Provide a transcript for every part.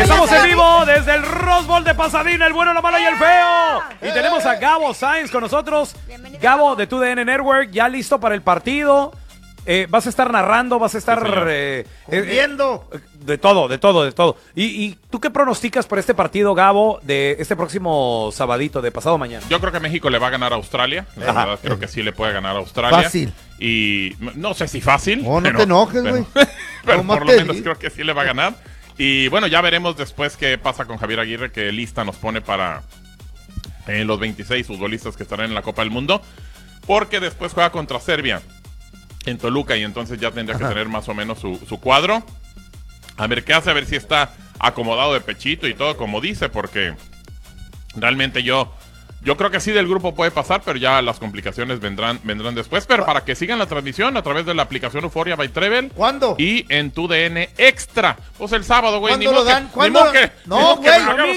Estamos en vivo desde el Rose Bowl de Pasadena, el bueno, la mala y el feo. Y tenemos a Gabo Sainz con nosotros. Gabo de TUDN Network, ya listo para el partido. Vas a estar narrando, vas a estar viendo de todo. ¿Y tú qué pronosticas por este partido, Gabo, de este próximo sabadito, de pasado mañana? Yo creo que México le va a ganar a Australia. La verdad, creo que sí le puede ganar a Australia. Fácil. Y no sé si fácil. No te enojes, güey. Pero por lo menos creo que sí le va a ganar. Y bueno, ya veremos después qué pasa con Javier Aguirre, qué lista nos pone para los 26 futbolistas que estarán en la Copa del Mundo. Porque después juega contra Serbia en Toluca y entonces ya tendría que tener más o menos su cuadro. A ver qué hace, a ver si está acomodado de pechito y todo como dice, porque realmente yo creo que sí del grupo puede pasar, pero ya las complicaciones vendrán después. Pero para que sigan la transmisión a través de la aplicación Euphoria by Trevel. ¿Cuándo? Y en TUDN Extra. Pues el sábado, güey. ¿Cuándo lo dan? ¿Cuándo? No, güey.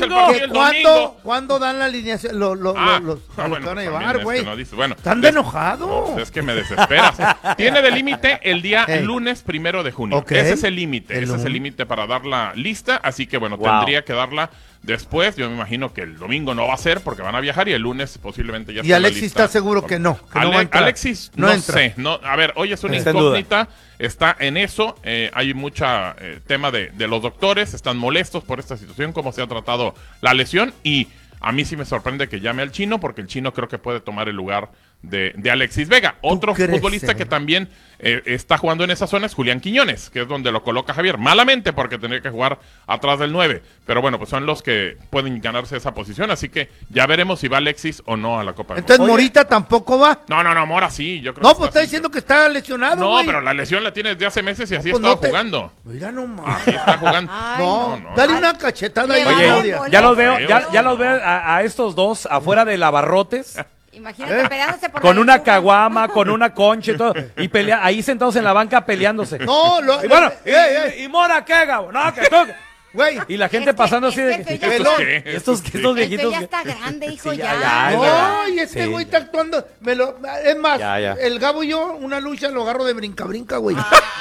¿Cuándo dan la alineación? Los bueno, van a llevar, güey. Bueno, ¿Están de enojado? No, es que me desesperas. Tiene de límite el día lunes 1 de junio. Okay. Ese es el límite. Ese es el límite para dar la lista. Así que bueno, tendría que darla después. Yo me imagino que el domingo no va a ser porque van a viajar y el lunes posiblemente ya está. ¿Y Alexis está seguro que no? Que no va a entrar. Alexis no sé. No, a ver, hoy es una incógnita. Está en eso. Hay mucha tema de los doctores. Están molestos por esta situación, cómo se ha tratado la lesión. Y a mí sí me sorprende que llame al Chino, porque el Chino creo que puede tomar el lugar de Alexis Vega. Otro futbolista que también está jugando en esa zona es Julián Quiñones, que es donde lo coloca Javier. Malamente, porque tendría que jugar atrás del 9. Pero bueno, pues son los que pueden ganarse esa posición. Así que ya veremos si va Alexis o no a la Copa del Mundo. Entonces, ¿Morita tampoco va? No, Mora sí. Yo creo no, pues está diciendo que está lesionado, no, güey. Pero la lesión la tiene desde hace meses y así pues estaba jugando. Mira nomás. Así está jugando. No, dale una cachetada ahí. Oye, ya los veo a estos dos afuera de Lavarrotes. Imagínate peleándose por con una caguama, con una concha y todo, y ahí sentados en la banca peleándose. No, y bueno, ¿y Mora qué, Gabo? No, que tú. Güey. Y la gente pasando así de estos viejitos. Ya está grande, hijo, sí, ya. No, y este güey está actuando. Es más, el Gabo y yo, una lucha lo agarro de brinca, güey.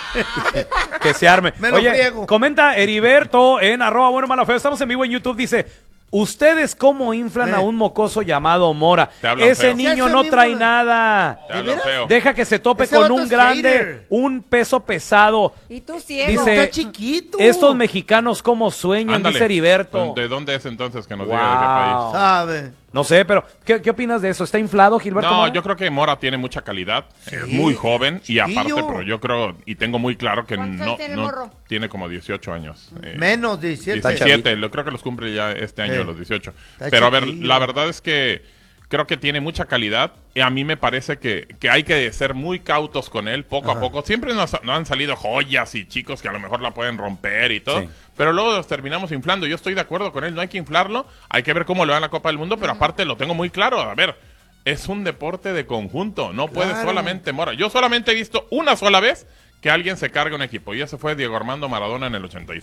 Que se arme. Me lo friego. Comenta Heriberto en @buenomalafeo. Estamos en vivo en YouTube, dice: ¿ustedes cómo inflan a un mocoso llamado Mora? Ese feo. niño no trae nada. Deja que se tope con un grande, un peso pesado. Y tú ciego. Dice, está chiquito. Estos mexicanos cómo sueñan, Ándale. dice Heriberto. ¿De dónde es entonces que nos diga de qué país? Sabe. No sé, pero ¿qué opinas de eso? ¿Está inflado, Gilberto? No, Mora? yo creo que Mora tiene mucha calidad, es muy joven y aparte, pero yo creo y tengo muy claro que no tiene como 18 años. Menos 17. 17, creo que los cumple ya este año los 18. Pero a ver, la verdad es que creo que tiene mucha calidad y a mí me parece que hay que ser muy cautos con él poco a poco. Siempre nos han salido joyas y chicos que a lo mejor la pueden romper y todo, pero luego los terminamos inflando. Yo estoy de acuerdo con él, no hay que inflarlo, hay que ver cómo le va en la Copa del Mundo, pero aparte lo tengo muy claro, a ver, es un deporte de conjunto, no puede solamente Mora. Yo solamente he visto una sola vez que alguien se cargue un equipo y ese fue Diego Armando Maradona en el 86.